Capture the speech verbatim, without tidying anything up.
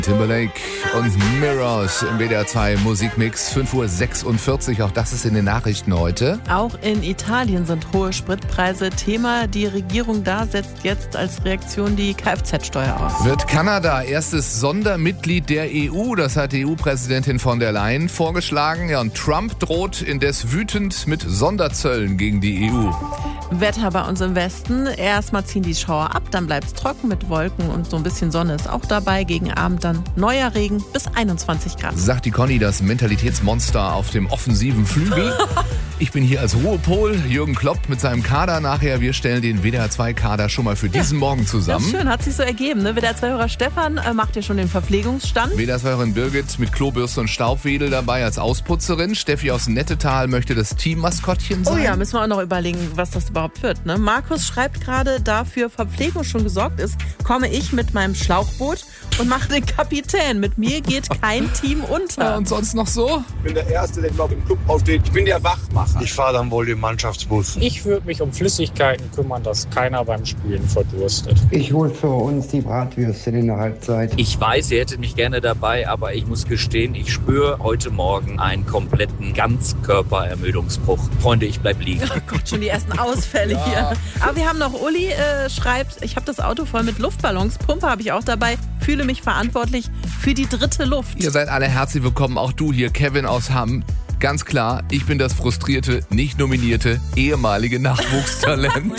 Timberlake und Mirrors im W D R zwei Musikmix, fünf Uhr sechsundvierzig, auch das ist in den Nachrichten heute. Auch in Italien sind hohe Spritpreise Thema. Die Regierung da setzt jetzt als Reaktion die Kfz-Steuer aus. Wird Kanada erstes Sondermitglied der E U? Das hat die E U-Präsidentin von der Leyen vorgeschlagen. Ja, und Trump droht indes wütend mit Sonderzöllen gegen die E U. Wetter bei uns im Westen. Erstmal ziehen die Schauer ab, dann bleibt es trocken mit Wolken und so ein bisschen Sonne ist auch dabei. Gegen Abend dann neuer Regen bis einundzwanzig Grad. Sagt die Conny, das Mentalitätsmonster auf dem offensiven Flügel. Ich bin hier als Ruhepol. Jürgen Klopp mit seinem Kader nachher. Wir stellen den W D R zwei Kader schon mal für diesen ja, Morgen zusammen. Das ist schön, hat sich so ergeben. Ne? W D R zwei-Hörer Stefan äh, macht ja schon den Verpflegungsstand. W D R zwei-Hörerin Birgit mit Klobürste und Staubwedel dabei als Ausputzerin. Steffi aus Nettetal möchte das Teammaskottchen sein. Oh ja, müssen wir auch noch überlegen, was das überhaupt wird. Ne? Markus schreibt gerade, da für Verpflegung schon gesorgt ist, komme ich mit meinem Schlauchboot und mache den Kapitän. Mit mir geht kein Team unter. Ja, und sonst noch so? Ich bin der Erste, der überhaupt im Club aufsteht. Ich bin der Wachmacher. Ich fahre dann wohl den Mannschaftsbus. Ich würde mich um Flüssigkeiten kümmern, dass keiner beim Spielen verdurstet. Ich hole für uns die Bratwürste in der Halbzeit. Ich weiß, ihr hättet mich gerne dabei, aber ich muss gestehen, ich spüre heute Morgen einen kompletten Ganzkörperermüdungsbruch. Freunde, ich bleib liegen. Oh Gott, schon die ersten Ausfälle ja. hier. Aber wir haben noch Uli, äh, schreibt, ich habe das Auto voll mit Luftballons, Pumpe habe ich auch dabei, fühle mich verantwortlich für die dritte Luft. Ihr seid alle herzlich willkommen, auch du hier, Kevin aus Hamm. Ganz klar, ich bin das frustrierte, nicht nominierte, ehemalige Nachwuchstalent.